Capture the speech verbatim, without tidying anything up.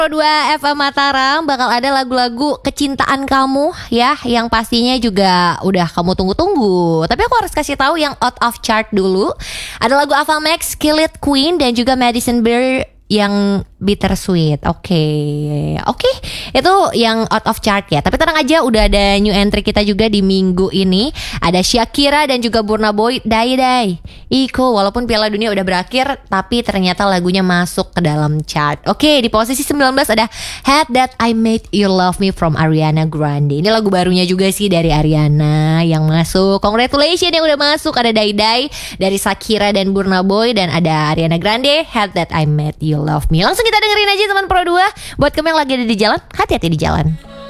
Pro dua F M Mataram bakal ada lagu-lagu kecintaan kamu ya, yang pastinya juga udah kamu tunggu-tunggu. Tapi aku harus kasih tahu yang out of chart dulu. Ada lagu Ava Max, Kill It Queen, dan juga Madison Beer yang Bittersweet. Oke, okay. Oke, okay. Itu yang out of chart ya. Tapi tenang aja, udah ada new entry kita juga di minggu ini. Ada Shakira dan juga Burna Boy, Dai Dai Iko. Walaupun Piala Dunia udah berakhir, tapi ternyata lagunya masuk ke dalam chart. Oke, okay, di posisi sembilan belas ada Had That I Made You Love Me from Ariana Grande. Ini lagu barunya juga sih dari Ariana yang masuk. Congratulations yang udah masuk. Ada Dai Dai dari Shakira dan Burna Boy, dan ada Ariana Grande, Had That I Made You Love Me. Langsung kita dengerin aja teman Pro dua. Buat kamu yang lagi ada di jalan, hati-hati di jalan.